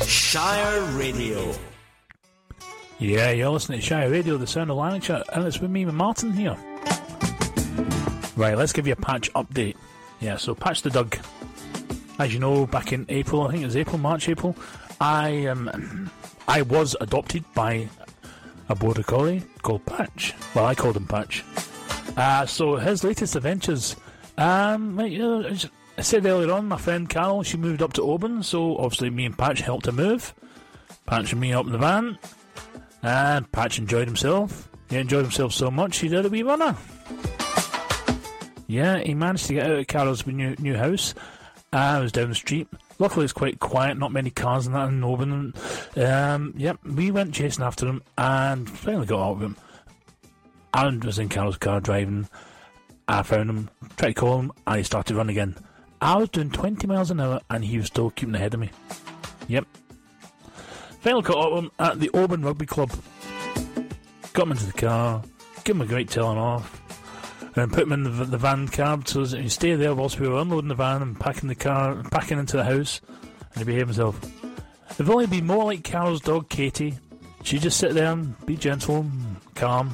Shire Radio. Yeah, you're listening to Shire Radio, the sound of Lanarkshire, and it's with me, Martin, here. Right, let's give you a patch update. Yeah, so Patch the Dog. As you know, back in April, I think it was March, April, I was adopted by a border collie called Patch. Well, I called him Patch. So his latest adventures, I said earlier on, my friend Carol, she moved up to Oban, so obviously me and Patch helped her move. Patch and me up in the van, and Patch enjoyed himself. He enjoyed himself so much, he did a wee runner. Yeah, he managed to get out of Carol's new house. I was down the street. Luckily it's quite quiet, not many cars and that in Oban. We went chasing after him, and finally got out of him. I was in Carol's car driving. I found him, tried to call him, and he started to run again. I was doing 20 miles an hour, and he was still keeping ahead of me. Yep. Finally caught up with him at the Oban Rugby Club. Got him into the car, gave him a great telling off, and put him in the van cab so that he stayed there whilst we were unloading the van and packing the car, packing into the house, and he behaved himself. If only be more like Carol's dog, Katie. She'd just sit there and be gentle and calm.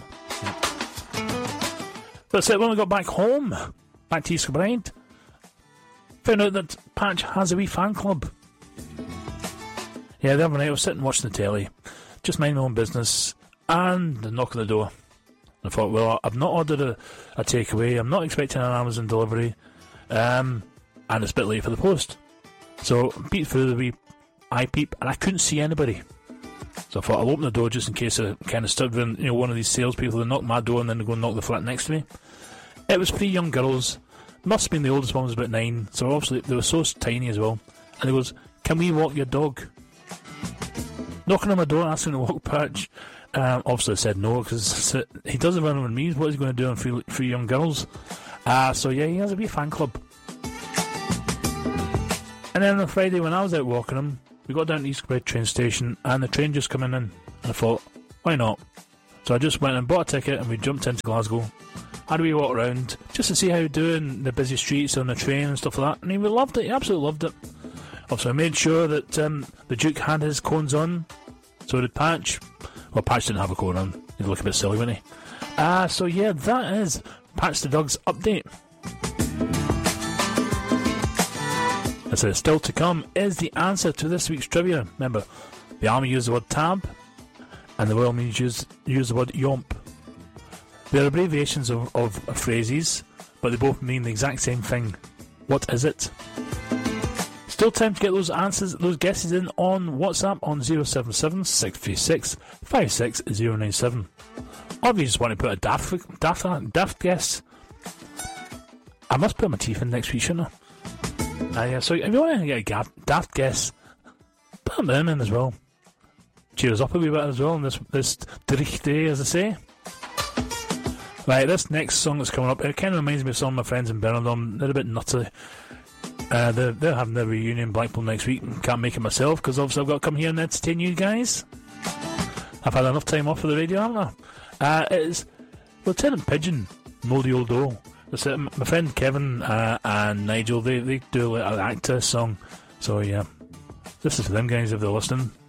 But when we got back home, back to East Kilbride, found out that Patch has a wee fan club. Yeah, the other night I was sitting watching the telly, just minding my own business, and a knock on the door. I thought, well, I've not ordered a takeaway, I'm not expecting an Amazon delivery, and it's a bit late for the post. So, beat through the wee eye peep, and I couldn't see anybody. So I thought I'll open the door just in case I kind of stood with one of these salespeople that knock my door and then they go and knock the flat next to me. It was 3 young girls. Must have been the oldest one was about 9, so obviously they were so tiny as well. And he goes, "Can we walk your dog?" Knocking on my door, asking to walk Patch. Obviously I said no, because he doesn't run with me. What is he going to do on 3 young girls? So yeah, he has a wee fan club. And then on Friday when I was out walking him, we got down to East Kilbride train station, and the train just coming in. And I thought, why not? So I just went and bought a ticket, and we jumped into Glasgow. Had a wee walk around, just to see how he doing the busy streets on the train and stuff like that. And he loved it, he absolutely loved it. Also, I made sure that the Duke had his cones on. So did Patch. Well, Patch didn't have a cone on. He'd look a bit silly, wouldn't he? So yeah, that is Patch the Dog's update. I said, still to come is the answer to this week's trivia. Remember, the Army used the word tab, and the Royal Marines used the word yomp. They're abbreviations of phrases, but they both mean the exact same thing. What is it? Still time to get those answers, those guesses in on WhatsApp on 077 636 56097. Or if you just want to put a daft guess, I must put my teeth in next week, shouldn't I? Yeah, so if you want to get a daft guess, put them in as well. Cheer us up a wee bit as well on this Drich day, as I say. Right, this next song that's coming up, it kind of reminds me of some of my friends in Benidorm. They're a bit nutty. They're having their reunion in Blackpool next week. Can't make it myself, because obviously I've got to come here and entertain you guys. I've had enough time off for the radio, haven't I? It's Lieutenant Pigeon, Mouldy Old Doe. My friend Kevin and Nigel, they do like an actor song. So yeah, this is for them guys if they're listening.